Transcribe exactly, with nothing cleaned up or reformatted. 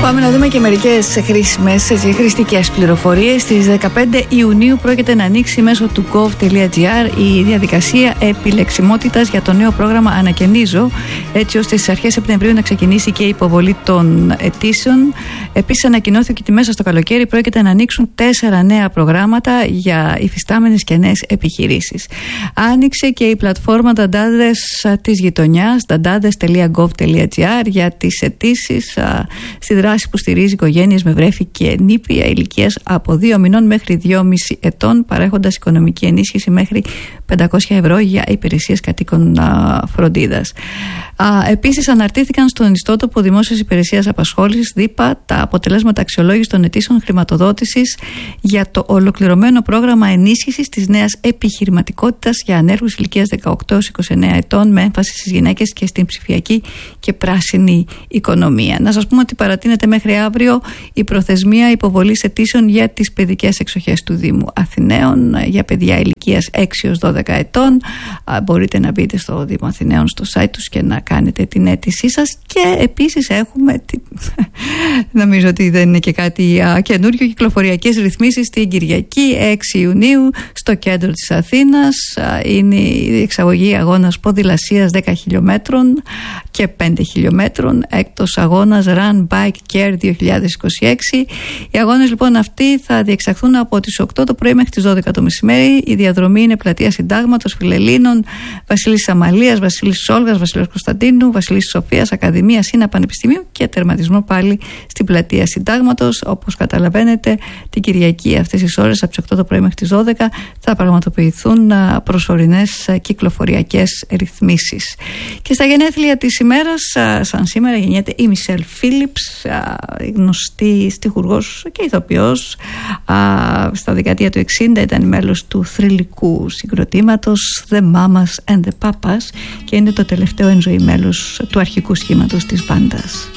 Πάμε να δούμε και μερικές χρήσιμες και χρηστικές πληροφορίες. Στις δεκαπέντε Ιουνίου πρόκειται να ανοίξει μέσω του gov.gr η διαδικασία επιλεξιμότητας για το νέο πρόγραμμα Ανακαινίζω, έτσι ώστε στις αρχές Σεπτεμβρίου να ξεκινήσει και η υποβολή των αιτήσεων. Επίσης, ανακοινώθηκε ότι μέσα στο καλοκαίρι πρόκειται να ανοίξουν τέσσερα νέα προγράμματα για υφιστάμενες και νέες επιχειρήσεις. Άνοιξε και η πλατφόρμα Νταντάδες της γειτονιάς, νταντάδες τελεία γκοβ τελεία τζι άρ, για τις αιτήσεις στη δράση που στηρίζει οικογένειες με βρέφη και νήπια ηλικίας από δύο μηνών μέχρι δυόμισι ετών, παρέχοντας οικονομική ενίσχυση μέχρι πεντακόσια ευρώ για υπηρεσίες κατοίκων φροντίδας. Επίσης, αναρτήθηκαν στον ιστότοπο Δημόσιας Υπηρεσίας Απασχόλησης ΔΥΠΑ τα αποτελέσματα αξιολόγησης των αιτήσεων χρηματοδότησης για το ολοκληρωμένο πρόγραμμα ενίσχυσης της νέας επιχειρηματικότητας για ανέργους ηλικίας δεκαοκτώ έως είκοσι εννέα ετών, με έμφαση στις γυναίκες και στην ψηφιακή και πράσινη οικονομία. Να σας πούμε ότι παρατείνεται μέχρι αύριο η προθεσμία υποβολής αιτήσεων για τις παιδικές εξοχές του Δήμου Αθηναίων για παιδιά ηλικίας έξι έως δώδεκα ετών. Μπορείτε να μπείτε στο Δήμο Αθηναίων στο site τους και να κάνετε την αίτησή σας. Και επίσης έχουμε, νομίζω ότι δεν είναι και κάτι καινούριο, κυκλοφοριακές ρυθμίσεις την Κυριακή έξι Ιουνίου στο κέντρο της Αθήνας. Είναι η εξαγωγή αγώνας ποδηλασίας δέκα χιλιόμετρων και πέντε χιλιόμετρων, έκτος αγώνας Run Bike Care δύο χιλιάδες είκοσι έξι. Οι αγώνες λοιπόν αυτοί θα διεξαχθούν από τις οκτώ το πρωί μέχρι τις δώδεκα το μεσημέρι. Η διαδρομή είναι πλατεία Συντάγματος, Φιλελλήνων, Βασίλισσης Αμαλίας, Βασίλισσης Όλγας, Βασιλέως Κωνσταντίνου, Βασιλισσης Σοφίας, Ακαδημία Σύνα Πανεπιστημίου και τερματισμό πάλι στην πλατεία Συντάγματος. Όπως καταλαβαίνετε, την Κυριακή αυτές τις ώρες από τις οκτώ το πρωί μέχρι τις δώδεκα θα πραγματοποιηθούν προσωρινές κυκλοφοριακές ρυθμίσεις. Και στα γενέθλια της ημέρας, σαν σήμερα, γεννιέται η Μισελ Φίλιπς, γνωστή στιχουργός και ηθοποιός. Στα δεκαετία του εξήντα ήταν μέλος του θρυλικού συγκροτήματος The Mamas and the Papas και είναι το τελευταίο εν ζωή μέλος του αρχικού σχήματος της μπάντας.